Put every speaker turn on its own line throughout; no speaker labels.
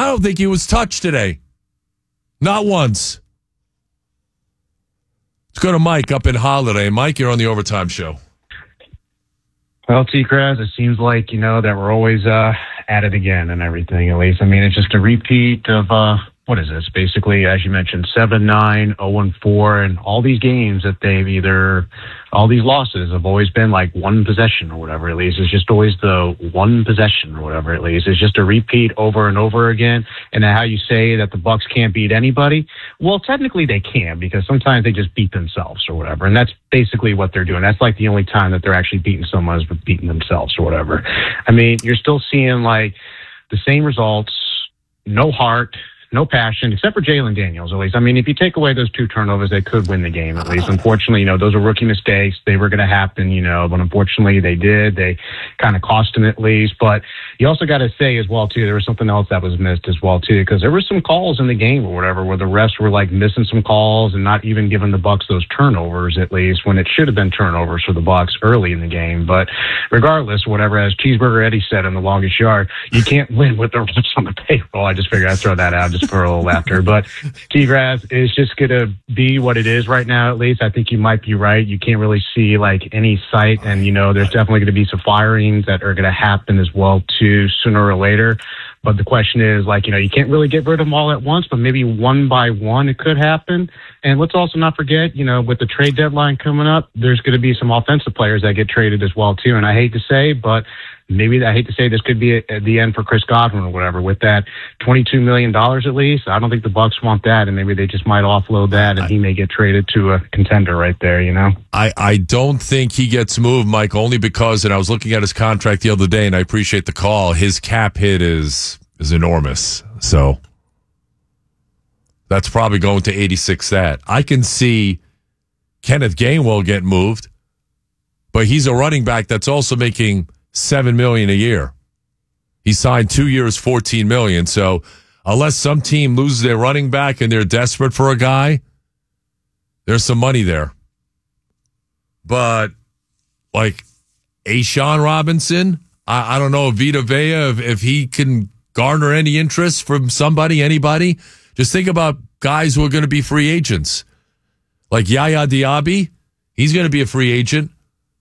don't think he was touched today. Not once. Let's go to Mike up in Holiday. Mike, you're on the Overtime Show.
Well, T-Kraz, it seems like, that we're always at it again and everything, at least. I mean, it's just a repeat of, what is this? Basically, as you mentioned, 7-9, 0-4, and all these games that all these losses have always been like one possession or whatever, at least. It's just always the one possession or whatever, at least. It's just a repeat over and over again. And how you say that the Bucks can't beat anybody, well, technically they can, because sometimes they just beat themselves or whatever. And that's basically what they're doing. That's like the only time that they're actually beating someone is beating themselves or whatever. I mean, you're still seeing like the same results, no heart, no passion, except for Jalen Daniels, at least. I mean, if you take away those 2 turnovers, they could win the game, at least. Unfortunately, those are rookie mistakes. They were going to happen, but unfortunately they did. They kind of cost him at least. But you also got to say as well, too, there was something else that was missed as well, too, because there were some calls in the game or whatever where the refs were like missing some calls and not even giving the Bucks those turnovers, at least, when it should have been turnovers for the Bucks early in the game. But regardless, whatever, as Cheeseburger Eddie said in The Longest Yard, you can't win with the refs on the payroll. I just figured I'd throw that out for a little laughter. But T-Grass is just going to be what it is right now, at least. I think you might be right. You can't really see like any sight, and there's definitely going to be some firings that are going to happen as well too, sooner or later. But the question is, like, you can't really get rid of them all at once, but maybe one by one it could happen. And let's also not forget, with the trade deadline coming up, there's going to be some offensive players that get traded as well too. And I hate to say, but this could be the end for Chris Godwin or whatever. With that $22 million at least, I don't think the Bucks want that, and maybe they just might offload that, and he may get traded to a contender right there.
I don't think he gets moved, Mike, only because, and I was looking at his contract the other day, and I appreciate the call. His cap hit is enormous, so that's probably going to 86. That I can see Kenneth Gainwell get moved, but he's a running back that's also making $7 million a year. He signed 2 years, $14 million. So unless some team loses their running back and they're desperate for a guy, there's some money there. But like A'Shawn Robinson, I don't know, Vita Vea, if he can garner any interest from anybody. Just think about guys who are going to be free agents. Like Yaya Diaby, he's going to be a free agent.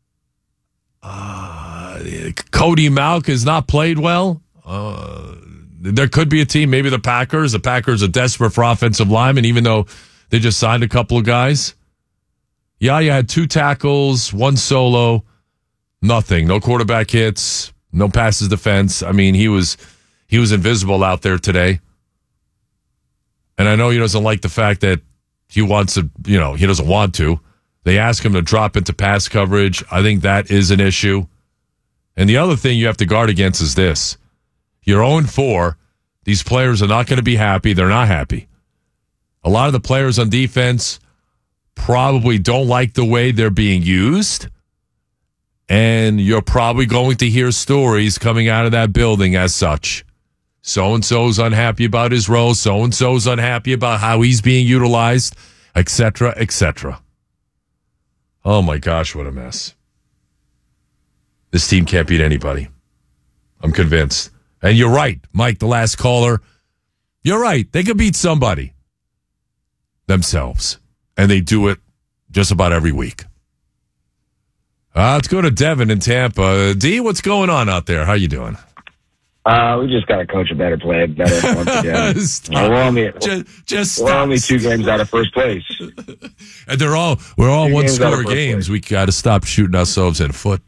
Cody Mauch has not played well. There could be a team, maybe the Packers. The Packers are desperate for offensive linemen, even though they just signed a couple of guys. Yaya had 2 tackles, 1 solo, nothing. No quarterback hits, no passes defense. I mean, he was invisible out there today. And I know he doesn't like the fact that he wants to, he doesn't want to. They ask him to drop into pass coverage. I think that is an issue. And the other thing you have to guard against is this. You're 0-4. These players are not going to be happy. They're not happy. A lot of the players on defense probably don't like the way they're being used. And you're probably going to hear stories coming out of that building as such. So-and-so's unhappy about his role. So-and-so's unhappy about how he's being utilized, etc., etc. Oh, my gosh, what a mess. This team can't beat anybody. I'm convinced. And you're right, Mike, the last caller. You're right. They could beat somebody. Themselves. And they do it just about every week. Let's go to Devin in Tampa. D, what's going on out there? How you doing?
We just got to coach a better play better once again. We're only 2 games out of first place.
And we're all one-score games. We got to stop shooting ourselves in the foot.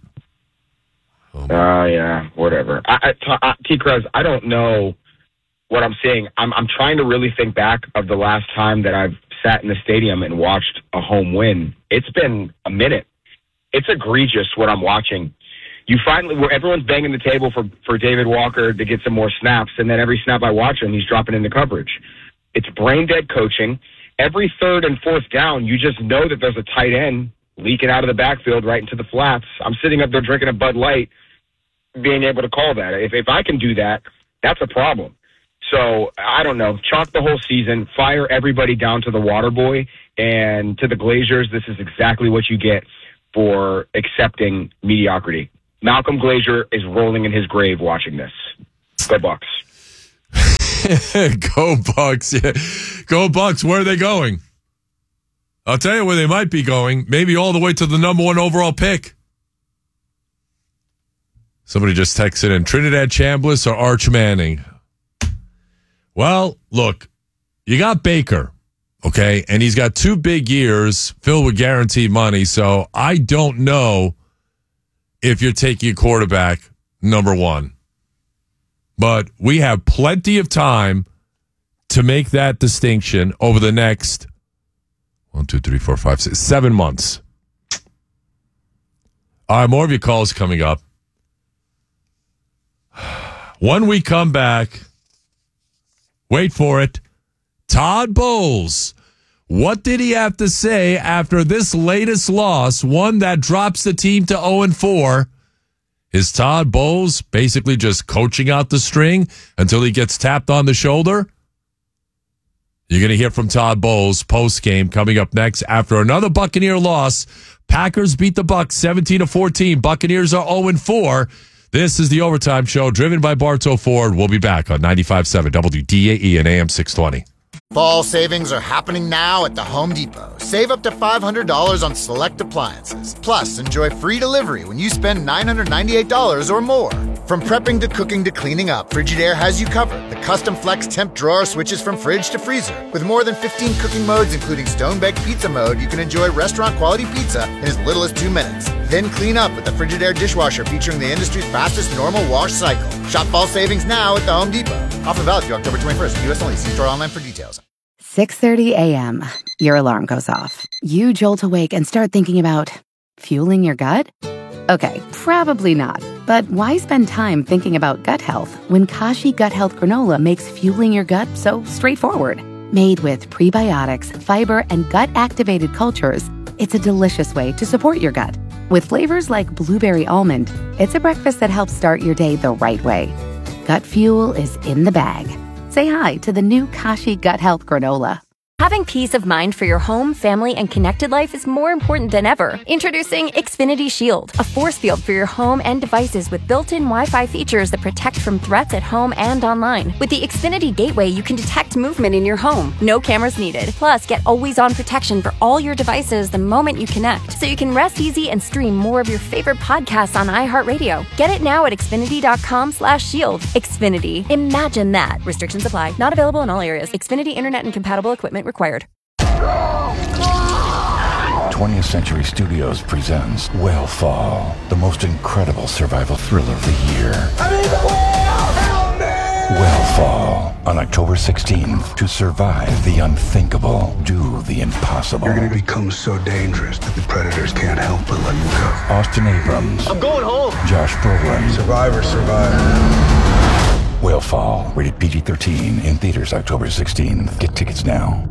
Yeah, whatever. T-Cruz, I don't know what I'm saying. I'm trying to really think back of the last time that I've sat in the stadium and watched a home win. It's been a minute. It's egregious what I'm watching. Where everyone's banging the table for David Walker to get some more snaps, and then every snap I watch him, he's dropping into coverage. It's brain-dead coaching. Every 3rd and 4th down, you just know that there's a tight end leaking out of the backfield right into the flats. I'm sitting up there drinking a Bud Light, being able to call that. If I can do that, that's a problem. So, I don't know. Chalk the whole season, fire everybody down to the water boy, and to the Glazers, this is exactly what you get for accepting mediocrity. Malcolm Glazier is rolling in his grave watching this. Go Bucks.
Go Bucks. Yeah. Go Bucks. Where are they going? I'll tell you where they might be going. Maybe all the way to the number 1 overall pick. Somebody just texted in Trinidad Chambliss or Arch Manning. Well, look, you got Baker, okay? And he's got 2 big years filled with guaranteed money. So I don't know if you're taking a quarterback number 1. But we have plenty of time to make that distinction over the next 7 months. All right, more of your calls coming up. When we come back, wait for it, Todd Bowles. What did he have to say after this latest loss, one that drops the team to 0-4? Is Todd Bowles basically just coaching out the string until he gets tapped on the shoulder? You're going to hear from Todd Bowles post-game coming up next after another Buccaneer loss. Packers beat the Bucs 17-14. Buccaneers are 0-4. This is the Overtime Show driven by Bartow Ford. We'll be back on 95.7 WDAE and AM 620.
Fall savings are happening now at the Home Depot. Save up to $500 on select appliances. Plus, enjoy free delivery when you spend $998 or more. From prepping to cooking to cleaning up, Frigidaire has you covered. The custom flex temp drawer switches from fridge to freezer. With more than 15 cooking modes, including stone-baked pizza mode, you can enjoy restaurant-quality pizza in as little as 2 minutes. Then clean up with the Frigidaire dishwasher featuring the industry's fastest normal wash cycle. Shop fall savings now at the Home Depot. Offer valid through October 21st. U.S. only. See store online for details.
6:30 a.m. Your alarm goes off. You jolt awake and start thinking about fueling your gut? Okay, probably not. But why spend time thinking about gut health when Kashi Gut Health Granola makes fueling your gut so straightforward? Made with prebiotics, fiber, and gut-activated cultures, it's a delicious way to support your gut. With flavors like blueberry almond, it's a breakfast that helps start your day the right way. Gut fuel is in the bag. Say hi to the new Kashi Gut Health Granola.
Having peace of mind for your home, family, and connected life is more important than ever. Introducing Xfinity Shield, a force field for your home and devices with built-in Wi-Fi features that protect from threats at home and online. With the Xfinity Gateway, you can detect movement in your home. No cameras needed. Plus, get always-on protection for all your devices the moment you connect, so you can rest easy and stream more of your favorite podcasts on iHeartRadio. Get it now at Xfinity.com/shield. Xfinity. Imagine that. Restrictions apply. Not available in all areas. Xfinity Internet and compatible equipment required.
20th Century Studios presents Whale the most incredible survival thriller of the year. Whale on October 16th. To survive the unthinkable, do the impossible.
You're going to become so dangerous that the predators can't help but let you go.
Austin Abrams.
I'm going home.
Josh Brolin.
Survivor.
Whale, rated PG-13, in theaters October 16th. Get tickets now.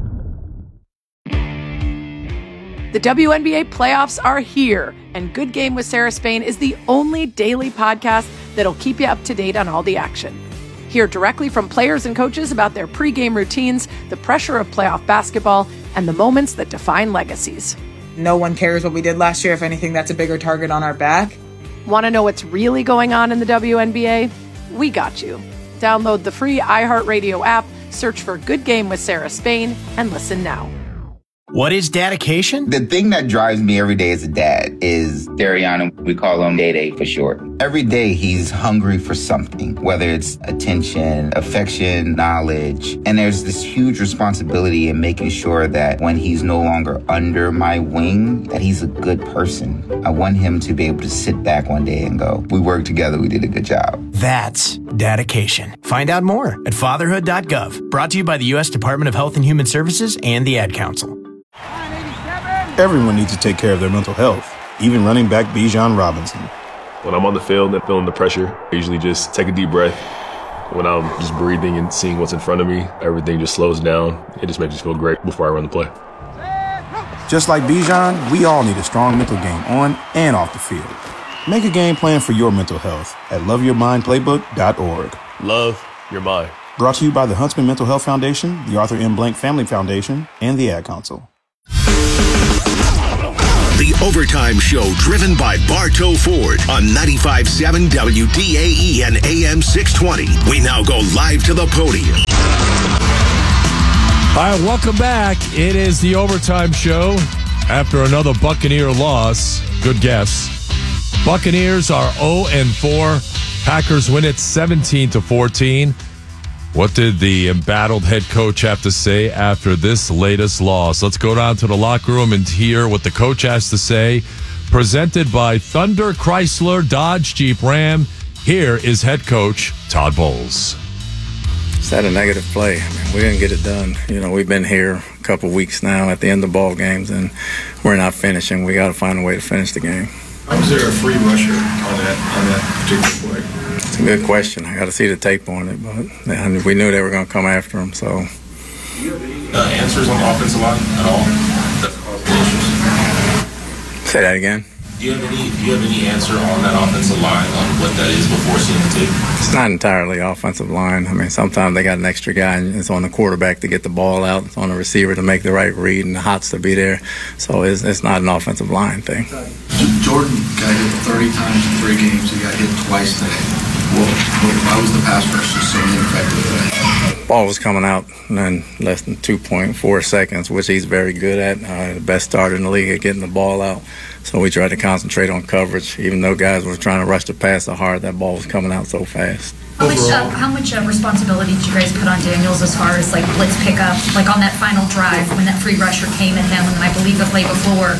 The WNBA playoffs are here, and Good Game with Sarah Spain is the only daily podcast that'll keep you up to date on all the action. Hear directly from players and coaches about their pregame routines, the pressure of playoff basketball, and the moments that define legacies.
No one cares what we did last year. If anything, that's a bigger target on our back.
Want to know what's really going on in the WNBA? We got you. Download the free iHeartRadio app, search for Good Game with Sarah Spain, and listen now.
What is dedication?
The thing that drives me every day as a dad is Dariana. We call him Day for short. Every day he's hungry for something, whether it's attention, affection, knowledge. And there's this huge responsibility in making sure that when he's no longer under my wing, that he's a good person. I want him to be able to sit back one day and go, we worked together, we did a good job.
That's dedication. Find out more at fatherhood.gov. Brought to you by the U.S. Department of Health and Human Services and the Ad Council.
Everyone needs to take care of their mental health, even running back Bijan Robinson.
When I'm on the field and feeling the pressure, I usually just take a deep breath. When I'm just breathing and seeing what's in front of me, everything just slows down. It just makes me feel great before I run the play.
Just like Bijan, we all need a strong mental game on and off the field. Make a game plan for your mental health at loveyourmindplaybook.org.
Love your mind.
Brought to you by the Huntsman Mental Health Foundation, the Arthur M. Blank Family Foundation, and the Ad Council.
The Overtime Show, driven by Bartow Ford on 95.7 WDAE and AM 620. We now go live to the podium.
All right, welcome back. It is the Overtime Show after another Buccaneer loss. Good guess. Buccaneers are 0-4. Packers win it 17-14. What did the embattled head coach have to say after this latest loss? Let's go down to the locker room and hear what the coach has to say. Presented by Thunder Chrysler Dodge Jeep Ram. Here is head coach Todd Bowles.
It's had a negative play. I mean, we didn't get it done. You know, we've been here a couple weeks now at the end of ball games, and we're not finishing. We got to find a way to finish the game.
How was there a free rusher on that particular play?
It's a good question. I got to see the tape on it, but we knew they were going to come after him. So,
answers on the offensive line at all? That's causing issues.
Say that again.
Do you have any answer on that offensive line on what that is before seeing the tape?
It's not entirely offensive line. I mean, sometimes they got an extra guy, and it's on the quarterback to get the ball out. It's on the receiver to make the right read, and the hots to be there. So it's not an offensive line thing.
Jordan got hit 30 times in 3 games. He got hit twice today. Why was the pass rush just so ineffective today?
Ball was coming out in less than 2.4 seconds, which he's very good at. The best starter in the league at getting the ball out. So we tried to concentrate on coverage. Even though guys were trying to rush the pass so hard, that ball was coming out so fast.
How much responsibility did you guys put on Daniels as far as like blitz pickup, like on that final drive when that free rusher came at him, and then I believe the play before?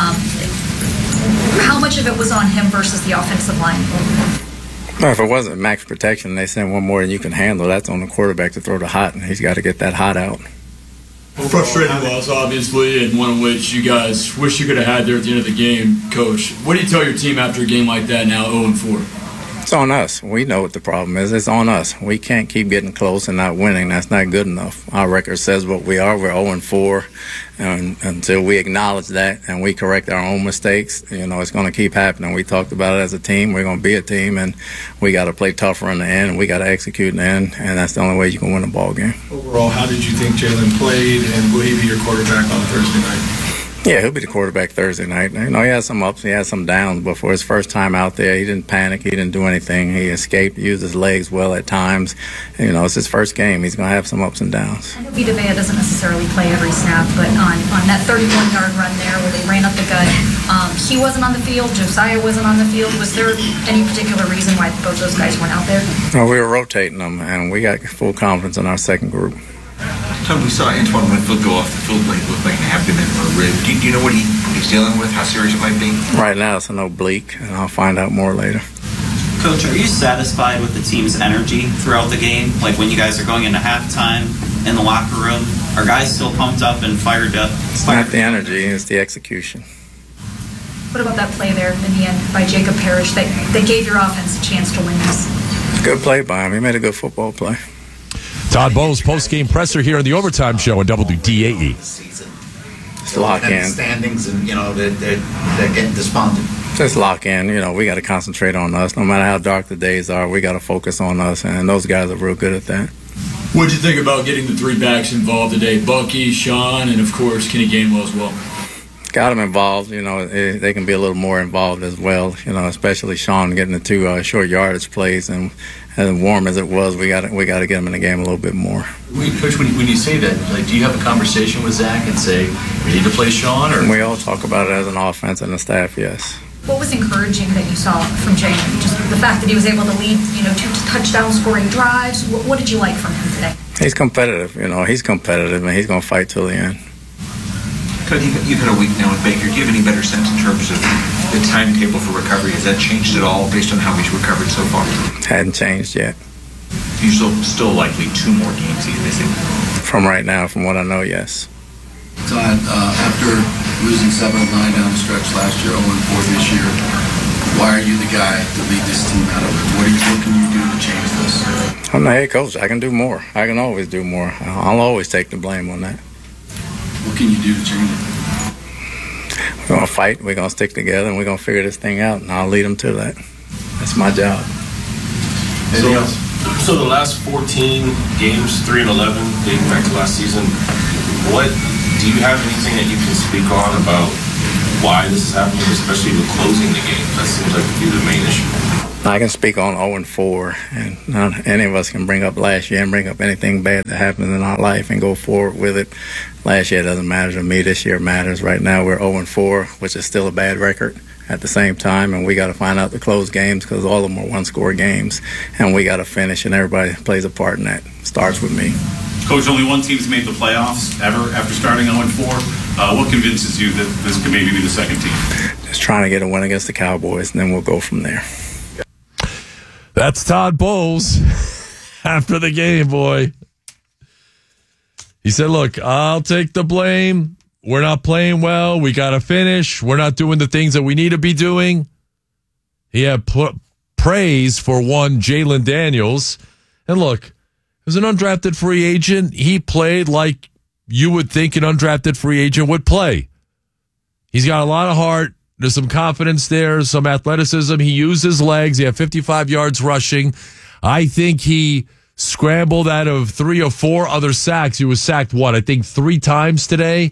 How much of it was on him versus the offensive line?
Well, if it wasn't max protection, they sent one more than you can handle. That's on the quarterback to throw the hot, and he's got to get that hot out.
Frustrating loss, obviously, and one of which you guys wish you could have had there at the end of the game, Coach. What do you tell your team after a game like that now, 0-4?
It's on us. We know what the problem is. It's on us. We can't keep getting close and not winning. That's not good enough. Our record says what we are. We're 0-4. And until we acknowledge that and we correct our own mistakes, it's going to keep happening. We talked about it as a team. We're going to be a team, and we got to play tougher in the end, and we got to execute in the end, and that's the only way you can win a ball game.
Overall, how did you think Jalen played, and will he be your quarterback on Thursday night?
Yeah, he'll be the quarterback Thursday night. He had some ups, he had some downs, but for his first time out there, he didn't panic, he didn't do anything. He escaped, used his legs well at times. It's his first game. He's going to have some ups and downs.
I know Vita Vea doesn't necessarily play every snap, but on that 31-yard run there where they ran up the gut, he wasn't on the field, Josiah wasn't on the field. Was there any particular reason why both those guys weren't out there?
Well, we were rotating them, and we got full confidence in our second group.
Tom, we saw Antoine Winfield go off the field like it looked like an abdomen or a rib. Do you know what he's dealing with, how serious it might be?
Right now it's an oblique, and I'll find out more later.
Coach, are you satisfied with the team's energy throughout the game? Like when you guys are going into halftime in the locker room, are guys still pumped up and fired up?
It's not the energy, it's the execution.
What about that play there in the end by Jacob Parrish that gave your offense a chance to win this?
Good play by him. He made a good football play.
Todd Bowles, post-game presser here on the Overtime Show on WDAE.
Just lock in.
Standings, and they're getting despondent.
Just lock in. We got to concentrate on us. No matter how dark the days are, we got to focus on us, and those guys are real good at that.
What'd you think about getting the 3 backs involved today? Bucky, Sean, and of course Kenny Gainwell as well.
Got them involved. They can be a little more involved as well. Especially Sean getting the 2 short yardage plays, and as warm as it was, we got to get him in the game a little bit more.
Coach, when you say that, do you have a conversation with Zach and say we need to play Sean? Or
we all talk about it as an offense and the staff. Yes.
What was encouraging that you saw from Jalen? Just the fact that he was able to lead, 2 touchdown scoring drives. What did you like from him today?
He's competitive. He's competitive, and he's going to fight till the end.
Coach, you've had a week now with Baker. Do you have any better sense in terms of the timetable for recovery? Has that changed at all based on how he's recovered so far?
Hadn't changed yet.
You're still likely 2 more games he's missing?
From right now, from what I know, yes.
Todd, after losing 7 of 9 down the stretch last year, 0-4 this year, why are you the guy to lead this team out of it? What can you do to change this?
I'm the head coach. I can do more. I can always do more. I'll always take the blame on that.
What can you do to change it?
We're going to fight, we're going to stick together, and we're going to figure this thing out, and I'll lead them to that. That's my job.
Anything else? So the last 14 games, 3-11, dating back to last season, do you have anything that you can speak on about why this is happening, especially with closing the game? That seems like to be the main issue.
I can speak on 0-4, and not any of us can bring up last year and bring up anything bad that happened in our life and go forward with it. Last year doesn't matter to me. This year matters. Right now we're 0-4, which is still a bad record at the same time, and we got to find out the close games because all of them are one-score games, and we got to finish, and everybody plays a part in that. Starts with me.
Coach, only one team's made the playoffs ever after starting 0-4. What convinces you that this could maybe be the second team?
Just trying to get a win against the Cowboys, and then we'll go from there.
That's Todd Bowles after the game, boy. He said, look, I'll take the blame. We're not playing well. We got to finish. We're not doing the things that we need to be doing. He had praise for one Jalen Daniels. And look, as an undrafted free agent, he played like you would think an undrafted free agent would play. He's got a lot of heart. There's some confidence there, some athleticism. He used his legs. He had 55 yards rushing. I think he scrambled out of 3 or 4 other sacks. He was sacked, I think 3 times today.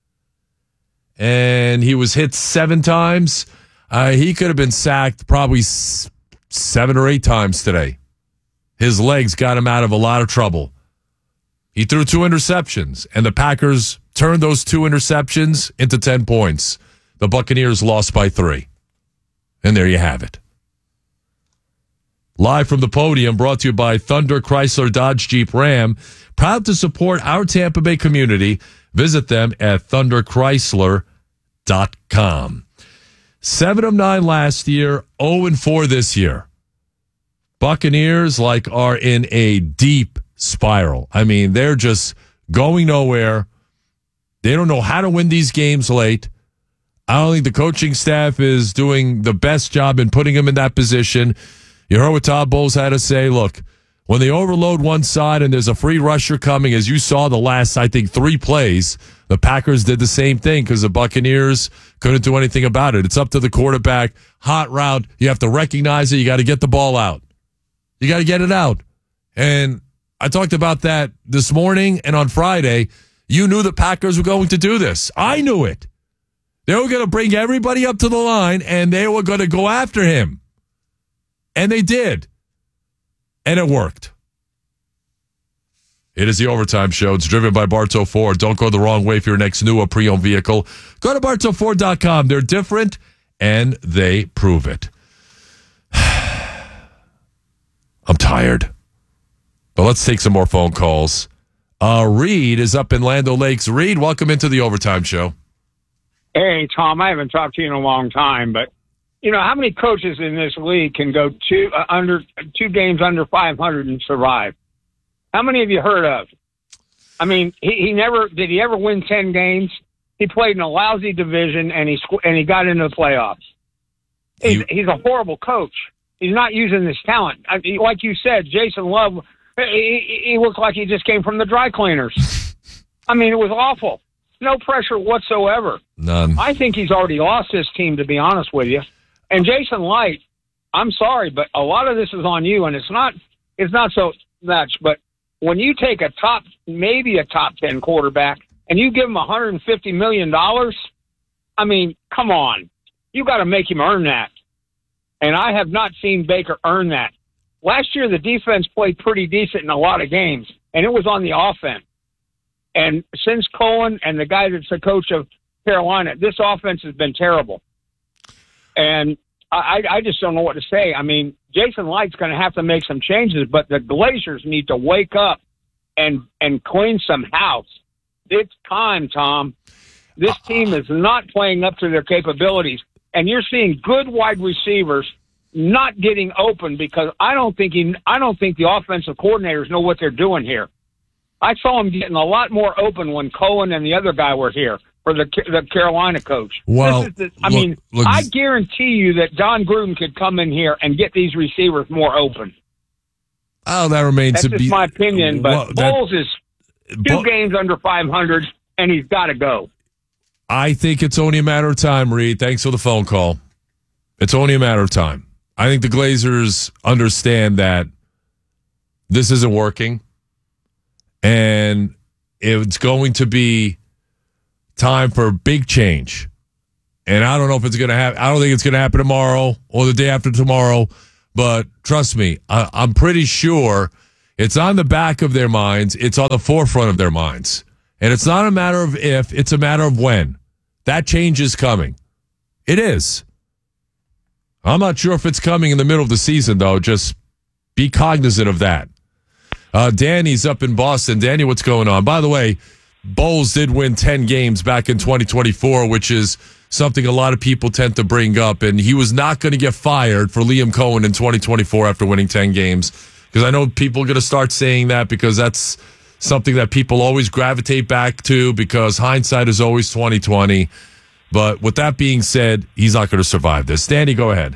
And he was hit 7 times. He could have been sacked probably 7 or 8 times today. His legs got him out of a lot of trouble. He threw 2 interceptions, and the Packers turned those 2 interceptions into 10 points. The Buccaneers lost by 3. And there you have it. Live from the podium, brought to you by Thunder Chrysler Dodge Jeep Ram. Proud to support our Tampa Bay community. Visit them at thunderchrysler.com. 7 of 9 last year, 0-4 this year. Buccaneers are in a deep spiral. I mean, they're just going nowhere. They don't know how to win these games late. I don't think the coaching staff is doing the best job in putting him in that position. You heard what Todd Bowles had to say. Look, when they overload one side and there's a free rusher coming, as you saw the last, I think, 3 plays, the Packers did the same thing because the Buccaneers couldn't do anything about it. It's up to the quarterback. Hot route. You have to recognize it. You got to get the ball out. You got to get it out. And I talked about that this morning and on Friday. You knew the Packers were going to do this. I knew it. They were going to bring everybody up to the line, and they were going to go after him. And they did. And it worked. It is the Overtime Show. It's driven by Bartow Ford. Don't go the wrong way for your next new or pre-owned vehicle. Go to BartowFord.com. They're different, and they prove it. I'm tired. But let's take some more phone calls. Reed is up in Land O'Lakes. Reed, welcome into the Overtime Show.
Hey, Tom, I haven't talked to you in a long time, but, how many coaches in this league can go 2 games under 500 and survive? How many have you heard of? I mean, he did he ever win 10 games? He played in a lousy division, and he got into the playoffs. He's a horrible coach. He's not using his talent. Like you said, Jason Love, he looked like he just came from the dry cleaners. I mean, it was awful. No pressure whatsoever.
None.
I think he's already lost his team, to be honest with you. And Jason Light, I'm sorry, but a lot of this is on you, and it's not so much. But when you take maybe a top 10 quarterback, and you give him $150 million, I mean, come on. You got to make him earn that. And I have not seen Baker earn that. Last year, the defense played pretty decent in a lot of games, and it was on the offense. And since Cohen and the guy that's the coach of Carolina, this offense has been terrible. And I just don't know what to say. I mean, Jason Light's going to have to make some changes, but the Glazers need to wake up and clean some house. It's time, Tom. This team is not playing up to their capabilities. And you're seeing good wide receivers not getting open because I don't think the offensive coordinators know what they're doing here. I saw him getting a lot more open when Cohen and the other guy were here for the Carolina coach.
Well,
I guarantee you that Don Gruden could come in here and get these receivers more open.
Oh, that remains
That's just my opinion, but Bowles is 2 games under 500, and he's got to go.
I think it's only a matter of time, Reed. Thanks for the phone call. It's only a matter of time. I think the Glazers understand that this isn't working. And it's going to be time for big change. And I don't know if it's going to happen. I don't think it's going to happen tomorrow or the day after tomorrow. But trust me, I'm pretty sure it's on the back of their minds. It's on the forefront of their minds. And it's not a matter of if, it's a matter of when. That change is coming. It is. I'm not sure if it's coming in the middle of the season, though. Just be cognizant of that. Danny's up in Boston. Danny, what's going on? By the way, Bowles did win 10 games back in 2024, which is something a lot of people tend to bring up. And he was not going to get fired for Liam Cohen in 2024 after winning 10 games. Because I know people are going to start saying that because that's something that people always gravitate back to because hindsight is always 20/20. But with that being said, he's not going to survive this. Danny, go ahead.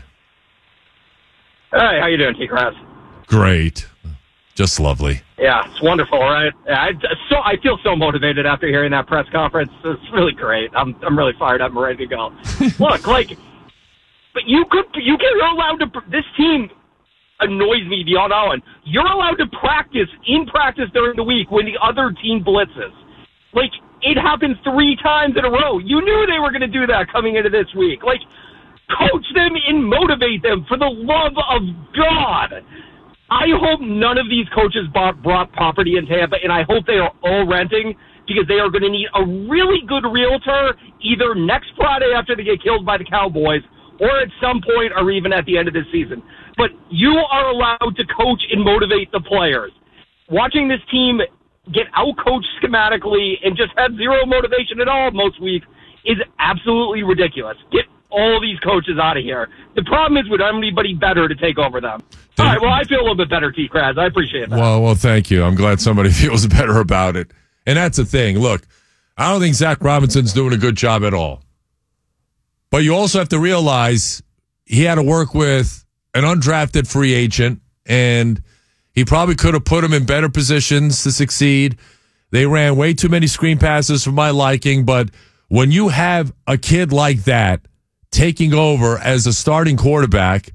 Hey, how you doing, T-Kraz?
Great. Just lovely.
Yeah, it's wonderful, right? I feel so motivated after hearing that press conference. It's really great. I'm really fired up and ready to go. Look, but you're allowed to. This team annoys me beyond all. And you're allowed to practice during the week when the other team blitzes. It happened 3 times in a row. You knew they were going to do that coming into this week. Coach them and motivate them for the love of God. I hope none of these coaches brought property in Tampa, and I hope they are all renting because they are going to need a really good realtor either next Friday after they get killed by the Cowboys or at some point or even at the end of this season. But you are allowed to coach and motivate the players. Watching this team get out-coached schematically and just have zero motivation at all most weeks is absolutely ridiculous. Get all these coaches out of here. The problem is with anybody better to take over them. All right, well, I feel a little bit better, T-Kraz. I appreciate that.
Well, thank you. I'm glad somebody feels better about it. And that's the thing. Look, I don't think Zach Robinson's doing a good job at all. But you also have to realize he had to work with an undrafted free agent, and he probably could have put him in better positions to succeed. They ran way too many screen passes for my liking, but when you have a kid like that taking over as a starting quarterback,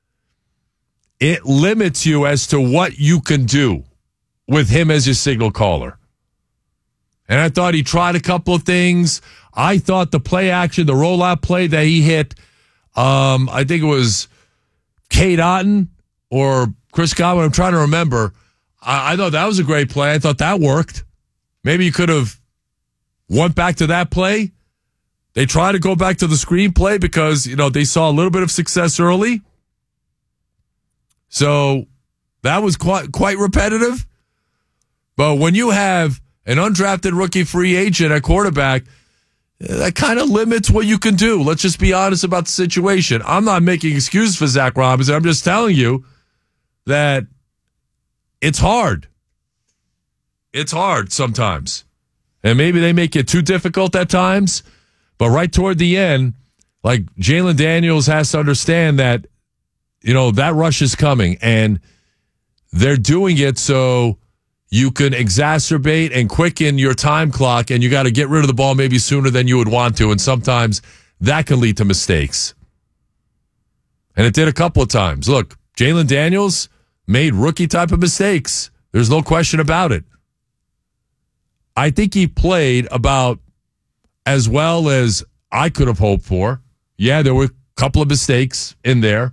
it limits you as to what you can do with him as your signal caller. And I thought he tried a couple of things. I thought the play action, the rollout play that he hit, I think it was Cade Otton or Chris Godwin. I'm trying to remember. I thought that was a great play. I thought that worked. Maybe you could have went back to that play. They tried to go back to the screen play because, they saw a little bit of success early. So that was quite repetitive. But when you have an undrafted rookie free agent at quarterback, that kind of limits what you can do. Let's just be honest about the situation. I'm not making excuses for Zach Robinson. I'm just telling you that it's hard. It's hard sometimes. And maybe they make it too difficult at times. But right toward the end, Jalen Daniels has to understand that, that rush is coming. And they're doing it so you can exacerbate and quicken your time clock, and you got to get rid of the ball maybe sooner than you would want to. And sometimes that can lead to mistakes. And it did a couple of times. Look, Jalen Daniels made rookie type of mistakes. There's no question about it. I think he played about as well as I could have hoped for. Yeah, there were a couple of mistakes in there.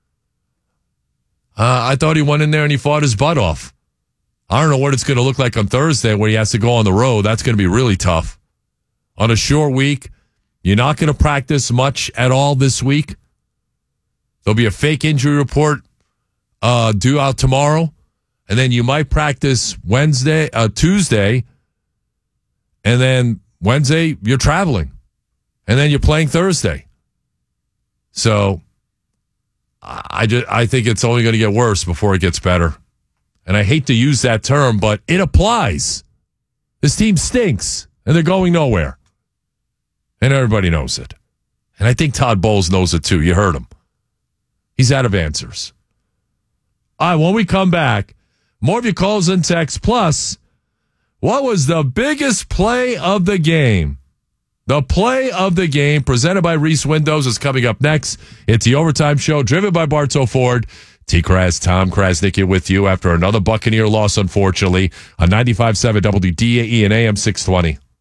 I thought he went in there and he fought his butt off. I don't know what it's going to look like on Thursday when he has to go on the road. That's going to be really tough. On a short week, you're not going to practice much at all this week. There'll be a fake injury report due out tomorrow. And then you might practice Tuesday. And then Wednesday, you're traveling. And then you're playing Thursday. So I think it's only going to get worse before it gets better. And I hate to use that term, but it applies. This team stinks, and they're going nowhere. And everybody knows it. And I think Todd Bowles knows it too. You heard him. He's out of answers. All right, when we come back, more of your calls and texts. Plus, what was the biggest play of the game? The play of the game presented by Reese Windows is coming up next. It's the Overtime Show driven by Bartow Ford. T-Kraz, Tom Krasnick with you after another Buccaneer loss, unfortunately, on 95.7 WDAE and AM 620.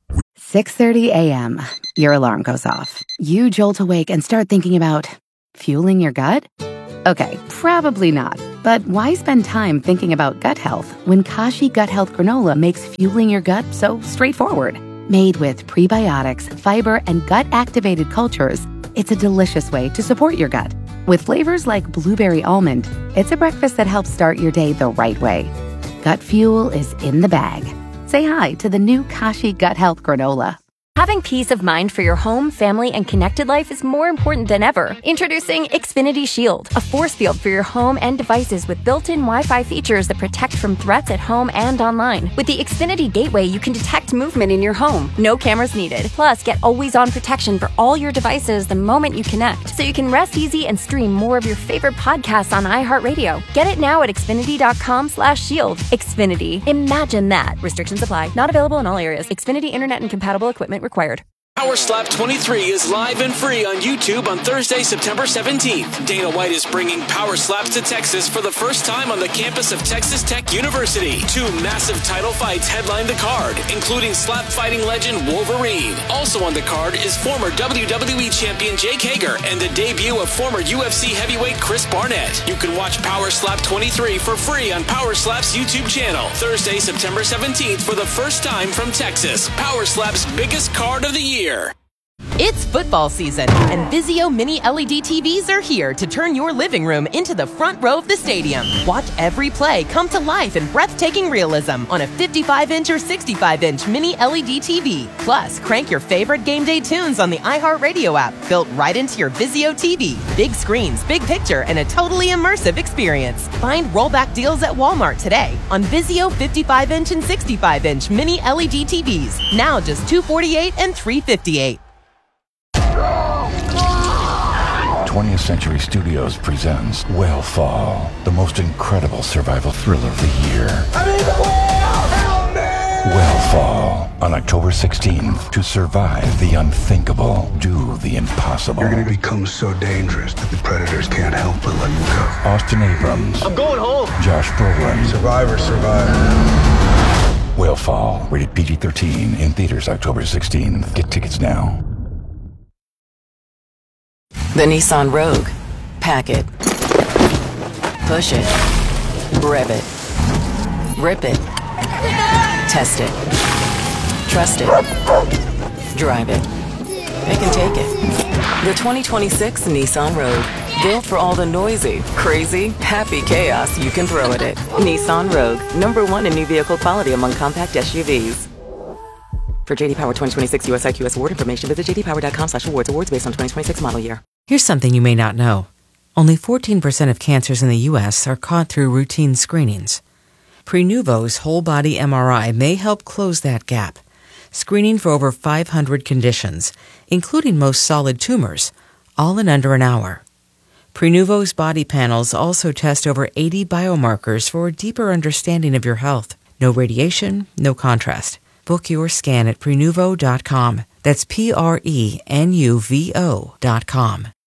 6:30 a.m. Your alarm goes off. You jolt awake and start thinking about fueling your gut? Okay, probably not. But why spend time thinking about gut health when Kashi Gut Health Granola makes fueling your gut so straightforward? Made with prebiotics, fiber, and gut-activated cultures, it's a delicious way to support your gut. With flavors like blueberry almond, it's a breakfast that helps start your day the right way. Gut fuel is in the bag. Say hi to the new Kashi Gut Health Granola.
Having peace of mind for your home, family, and connected life is more important than ever. Introducing Xfinity Shield, a force field for your home and devices with built-in Wi-Fi features that protect from threats at home and online. With the Xfinity Gateway, you can detect movement in your home. No cameras needed. Plus, get always-on protection for all your devices the moment you connect, so you can rest easy and stream more of your favorite podcasts on iHeartRadio. Get it now at Xfinity.com/shield. Xfinity. Imagine that. Restrictions apply. Not available in all areas. Xfinity Internet and compatible equipment required.
Power Slap 23 is live and free on YouTube on Thursday, September 17th. Dana White is bringing Power Slaps to Texas for the first time on the campus of Texas Tech University. 2 massive title fights headline the card, including slap fighting legend Wolverine. Also on the card is former WWE champion Jake Hager and the debut of former UFC heavyweight Chris Barnett. You can watch Power Slap 23 for free on Power Slap's YouTube channel. Thursday, September 17th for the first time from Texas. Power Slap's biggest card of the year.
It's football season, and Vizio Mini LED TVs are here to turn your living room into the front row of the stadium. Watch every play come to life in breathtaking realism on a 55-inch or 65-inch Mini LED TV. Plus, crank your favorite game day tunes on the iHeartRadio app, built right into your Vizio TV. Big screens, big picture, and a totally immersive experience. Find rollback deals at Walmart today on Vizio 55-inch and 65-inch Mini LED TVs. Now just $248 and $358.
20th Century Studios presents Whale the most incredible survival thriller of the year. Whale on October 16th. To survive the unthinkable, do the impossible.
You're going to become so dangerous that the predators can't help but let you go.
Austin Abrams.
I'm going home.
Josh Brolin.
Survivor.
Whale, rated PG-13, in theaters October 16th. Get tickets now.
The Nissan Rogue. Pack it. Push it. Rev it. Rip it. Test it. Trust it. Drive it. It can take it. The 2026 Nissan Rogue. Built for all the noisy, crazy, happy chaos you can throw at it. Nissan Rogue. #1 in new vehicle quality among compact SUVs. For JD Power 2026 US IQS award information, visit jdpower.com/awards. Awards based on 2026 model year.
Here's something you may not know. Only 14% of cancers in the U.S. are caught through routine screenings. Prenuvo's whole-body MRI may help close that gap, screening for over 500 conditions, including most solid tumors, all in under an hour. Prenuvo's body panels also test over 80 biomarkers for a deeper understanding of your health. No radiation, no contrast. Book your scan at Prenuvo.com. That's Prenuvo.com.